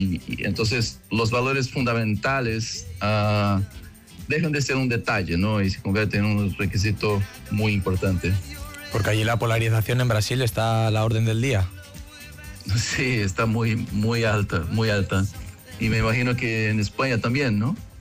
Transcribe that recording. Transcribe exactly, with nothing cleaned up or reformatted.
y, y entonces los valores fundamentales uh, dejan de ser un detalle, ¿no? Y se convierten en un requisito muy importante. Porque allí la polarización en Brasil está a la orden del día. Sí, está muy, muy alta, muy alta. Y me imagino que en España también, ¿no?